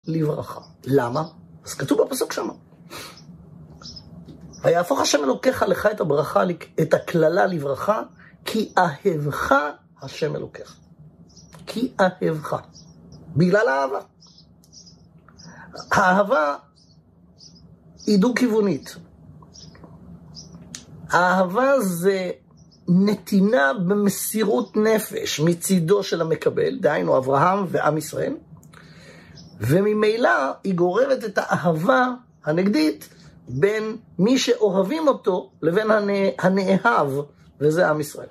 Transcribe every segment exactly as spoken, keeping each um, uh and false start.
לברכה. למה? אז כתוב בפסוק שם. ויהפוך השם אלוקיך לך את הברכה, את הכללה לברכה, כי אהבך השם אלוקיך. כי אהבך. בגלל האהבה. האהבה היא דו-כיוונית. האהבה זה נתינה במסירות נפש מצידו של המקבל, דהיינו אברהם ועם ישראל, וממילא היא גוררת את האהבה הנגדית בין מי שאוהבים אותו לבין הנאהב, וזה עם ישראל.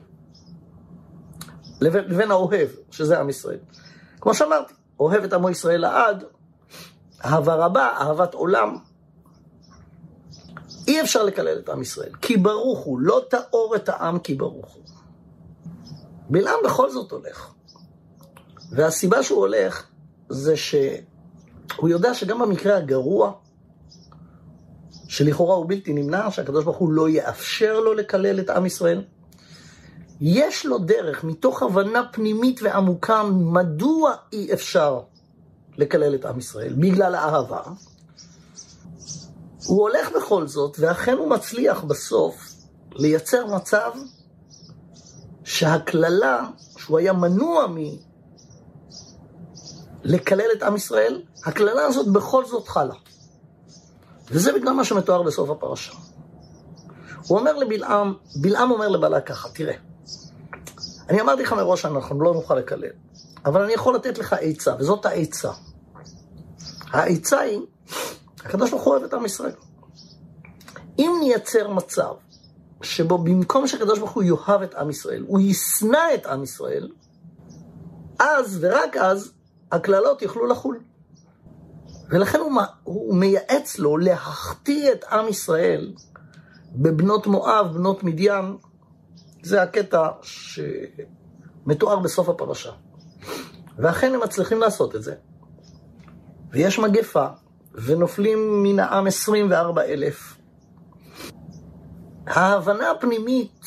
לבין, לבין האוהב, שזה עם ישראל. כמו שאמרתי, אוהב את עמו ישראל לעד, אהבה רבה, אהבת עולם. אי אפשר לקלל את עם ישראל, כי ברוך הוא, לא תאור את העם כי ברוך הוא. בלעם בכל זאת הולך. והסיבה שהוא הולך, זה שהוא יודע שגם במקרה הגרוע, שלכאורה הוא בלתי נמנע, שהקדוש ברוך הוא לא יאפשר לו לקלל את עם ישראל, יש לו דרך, מתוך הבנה פנימית ועמוקה, מדוע אי אפשר לקלל את עם ישראל, בגלל האהבה. הוא הולך בכל זאת, ואכן הוא מצליח בסוף לייצר מצב שהכללה, שהוא היה מנוע מ... לקלל את עם ישראל, הכללה הזאת בכל זאת חלה. וזה בגלל מה שמתואר בסוף הפרשה. הוא אומר לבלעם, בלעם אומר לבעלה ככה, תראה, אני אמרתי לך מראש שאנחנו לא נוכל לקלל, אבל אני יכול לתת לך עצה, וזאת העצה. העצה היא, הקדוש ברוך הוא אוהב את עם ישראל. אם נייצר מצב שבו במקום שהקדוש ברוך הוא יאהב את עם ישראל, הוא ישנא את עם ישראל, אז ורק אז הכללות יוכלו לחול. ולכן הוא, הוא מייעץ לו להחטיא את עם ישראל בבנות מואב, בנות מדיין. זה הקטע שמתואר בסוף הפרשה. ואכן הם מצליחים לעשות את זה. ויש מגפה, ונופלים מן העם עשרים וארבעה אלף. ההבנה הפנימית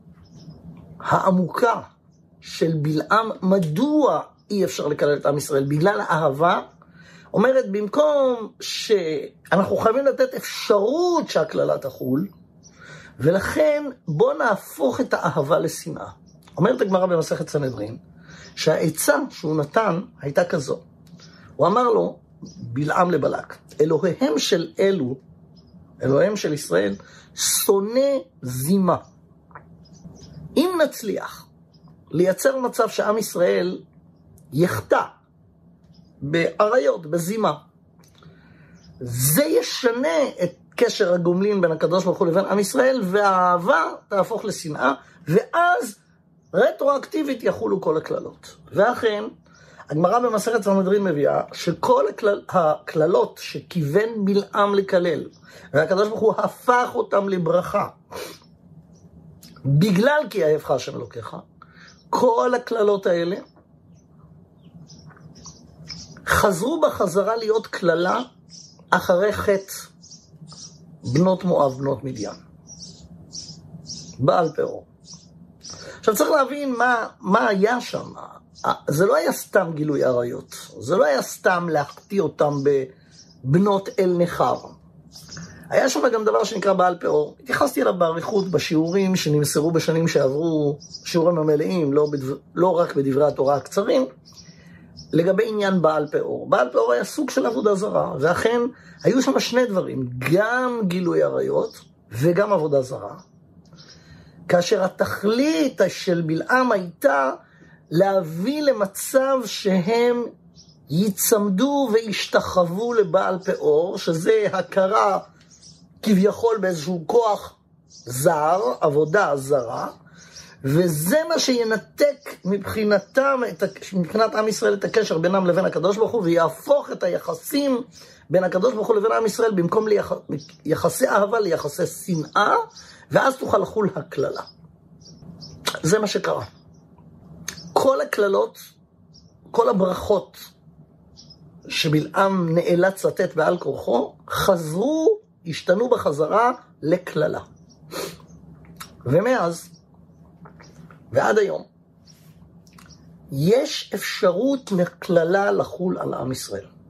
העמוקה של בלעם, מדוע אי אפשר לקלל את עם ישראל, בגלל האהבה, אומרת, במקום שאנחנו חייבים לתת אפשרות שהכללה תחול, ולכן בוא נהפוך את האהבה לשנאה. אומרת הגמרא במסכת סנהדרין, שהעצה שהוא נתן הייתה כזו. הוא אמר לו, בלעם לבלק, אלוהיהם של אלו, אלוהיהם של ישראל, שונא זימה. אם נצליח לייצר מצב שעם ישראל יחטא בעריות, בזימה, זה ישנה את קשר הגומלין בין הקדוש ברוך הוא לבין עם ישראל, והאהבה תהפוך לשנאה, ואז רטרואקטיבית יחולו כל הכללות. ואכן, הגמרא במסכת סנהדרין מביאה שכל הכלל, הכללות שכיוון בלעם לקלל, והקדוש ברוך הוא הפך אותם לברכה, בגלל כי אהבך השם אלוקיך, כל הכללות האלה חזרו בחזרה להיות כללה אחרי חטא בנות מואב, בנות מדיין. בעל פאור. עכשיו צריך להבין מה, מה היה שם. זה לא היה סתם גילוי עריות. זה לא היה סתם להחטיא אותם בבנות אל נחר. היה שם גם דבר שנקרא בעל פאור. התייחסתי אליו בעריכות בשיעורים שנמסרו בשנים שעברו, שיעורים המלאים, לא, בדבר, לא רק בדברי התורה הקצרים, לגבי עניין בעל פאור. בעל פאור היה סוג של עבודה זרה, ואכן היו שם שני דברים, גם גילוי עריות וגם עבודה זרה, כאשר התכלית של בלעם הייתה להביא למצב שהם יצמדו וישתחוו לבעל פאור, שזה הכרה כביכול באיזשהו כוח זר, עבודה זרה, וזה מה שינתק מבחינתם, מבחינת עם ישראל, את הקשר בינם לבין הקדוש ברוך הוא, ויהפוך את היחסים בין הקדוש ברוך הוא לבין עם ישראל, במקום ליחסי אהבה ליחסי שנאה, ואז תוכל לחול הכללה. זה מה שקרה. כל הכללות, כל הברכות שבלעם נאלץ לתת בעל כורחו, חזרו, השתנו בחזרה לכללה. ומאז, ועד היום, יש אפשרות לכללה לחול על עם ישראל.